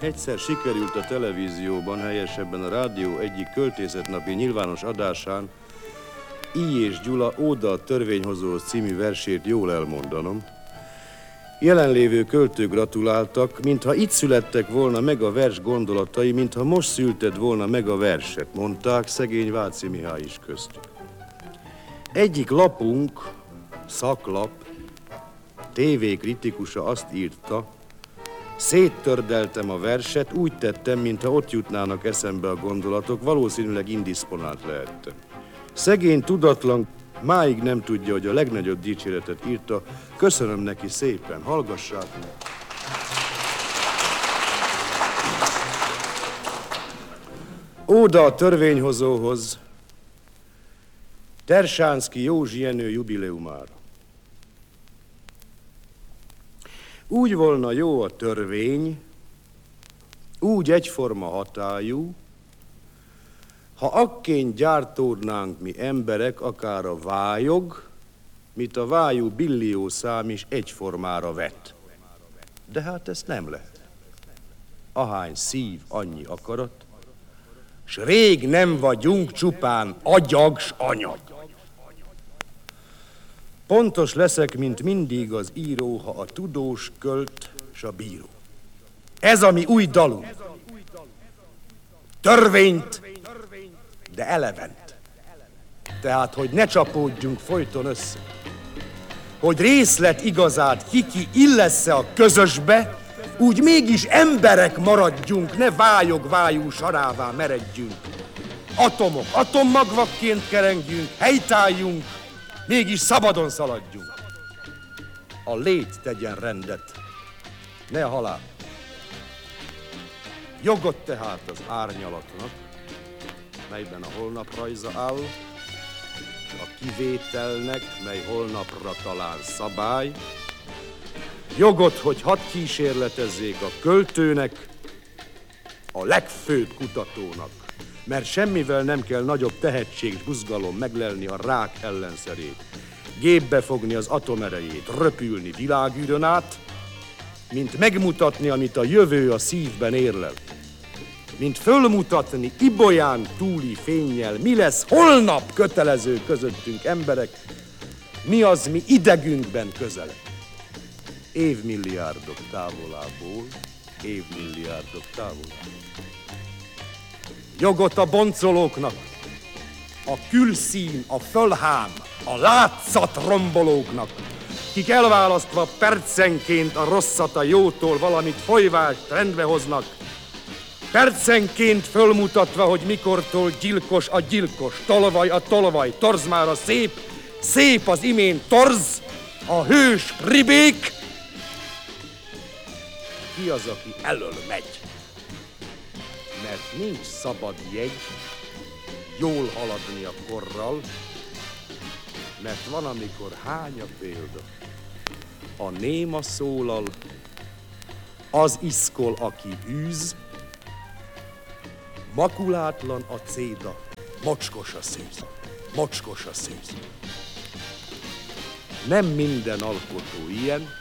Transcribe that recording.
Egyszer sikerült a televízióban, helyesebben a rádió egyik költészetnapi nyilvános adásán I. és Gyula Óda a törvényhozóhoz című versét jól elmondanom. Jelenlévő költők gratuláltak, mintha itt születtek volna meg a vers gondolatai, mintha most szülted volna meg a verset, mondták, szegény Váci Mihály is köztük. Egyik lapunk, szaklap, tévékritikusa azt írta, széttördeltem a verset, úgy tettem, mintha ott jutnának eszembe a gondolatok, valószínűleg indisponált lehettem. Szegény tudatlan máig nem tudja, hogy a legnagyobb dicséretet írta. Köszönöm neki szépen, hallgassák meg. Óda a törvényhozóhoz, Tersánszky Józsi Jenő jubileumára. Úgy volna jó a törvény, úgy egyforma hatályú, ha akként gyártódnánk mi emberek, akár a vályog, mint a vájú billiószám is egyformára vet. De hát ezt nem lehet. Ahány szív, annyi akarat, s rég nem vagyunk csupán agyag s anyag. Pontos leszek, mint mindig az író, ha a tudós költ s a bíró. Ez a mi új dalunk. Törvényt, de elevent. Tehát, hogy ne csapódjunk folyton össze. Hogy részlet igazát ki illessze a közösbe, úgy mégis emberek maradjunk, ne vájú sarává meredjünk. Atomok atommagvakként kerengjünk, helytálljunk, mégis szabadon szaladjunk. A lét tegyen rendet, ne a halál. Jogot tehát az árnyalatnak, melyben a holnap rajza áll, a kivételnek, mely holnapra talán szabály, jogot, hogy hadd kísérletezzék a költőnek, a legfőbb kutatónak, mert semmivel nem kell nagyobb tehetség és buzgalom meglelni a rák ellenszerét, gépbe fogni az atomerejét, röpülni világűrön át, mint megmutatni, amit a jövő a szívben érlel, mint fölmutatni ibolyán túli fénnyel, mi lesz holnap kötelező közöttünk emberek, mi az mi idegünkben közelek. Évmilliárdok távolából, évmilliárdok távolából. Jogot a boncolóknak, a külszín, a fölhám, a látszat rombolóknak, kik elválasztva percenként a rosszat a jótól valamit folyvást rendbe hoznak, percenként fölmutatva, hogy mikortól gyilkos a gyilkos, tolvaj a tolvaj, torz már a szép, szép az imént torz, a hős ribék. Ki az, aki elől megy? Mert nincs szabad jegy jól haladni a korral, mert van, amikor hány a példa. A néma szólal, az iszkol, aki űz, makulátlan a céda, mocskos a szűz, mocskos a szűz. Nem minden alkotó ilyen,